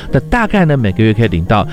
那大概呢每个月可以领到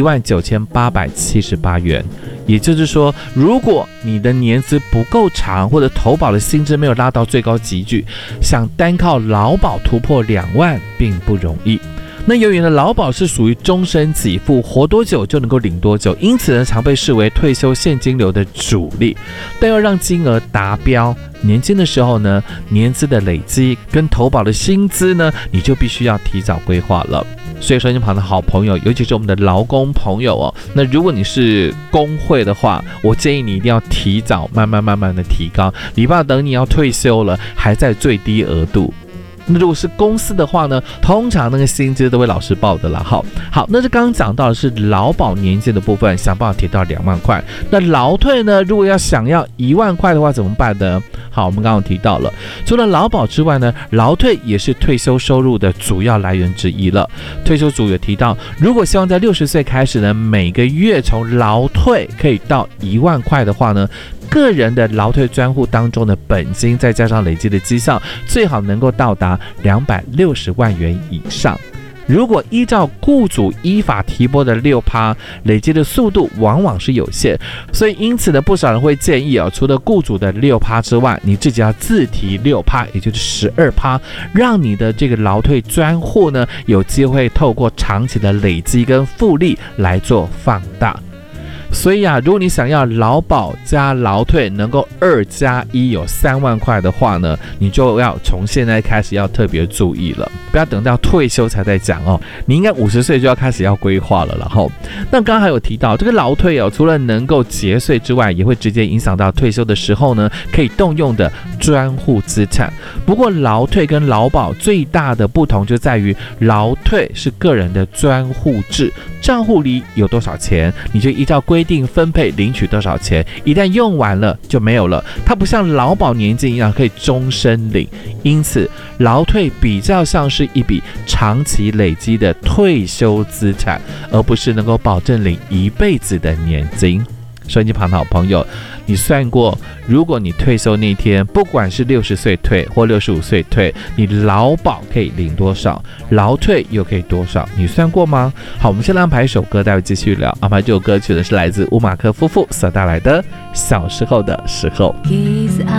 19878元。也就是说，如果你的年资不够长，或者投保的薪资没有拉到最高级距，想单靠劳保突破2万并不容易。那由于呢，劳保是属于终身给付，活多久就能够领多久，因此呢，常被视为退休现金流的主力。但要让金额达标，年轻的时候呢，年资的累积跟投保的薪资呢，你就必须要提早规划了。所以收音旁的好朋友，尤其是我们的劳工朋友哦，那如果你是工会的话，我建议你一定要提早慢慢的提高，你不要等你要退休了还在最低额度。那如果是公司的话呢，通常那个薪资都会老实报的啦。好，那这刚刚讲到的是劳保年金的部分，想办法提到2万块。那劳退呢，如果想要1万块的话怎么办呢？好，我们刚刚提到了，除了劳保之外呢，劳退也是退休收入的主要来源之一了。退休组有提到，如果希望在60岁开始呢，每个月从劳退可以到1万块的话呢，个人的劳退专户当中的本金再加上累积的绩效，最好能够到达260万元以上。如果依照雇主依法提拨的6%，累积的速度往往是有限，所以因此呢，不少人会建议除了雇主的6%之外，你自己要自提6%，也就是12%，让你的这个劳退专户呢，有机会透过长期的累积跟复利来做放大。所以如果你想要劳保加劳退能够2+1有3万块的话呢，你就要从现在开始要特别注意了，不要等到退休才在讲哦，你应该50岁就要开始要规划了。然后，那刚刚还有提到这个劳退除了能够节税之外，也会直接影响到退休的时候呢可以动用的专户资产。不过劳退跟劳保最大的不同就在于，劳退是个人的专户制，账户里有多少钱，你就依照规定分配领取多少钱，一旦用完了就没有了。它不像劳保年金一样可以终身领，因此劳退比较像是一笔长期累积的退休资产，而不是能够保证领一辈子的年金。收音机旁的好朋友，你算过，如果你退休那天，不管是60岁退或65岁退，你劳保可以领多少，劳退又可以多少，你算过吗？好，我们先来安排一首歌，待会继续聊。安排这首歌曲的是来自乌马克夫妇所带来的《小时候的时候》。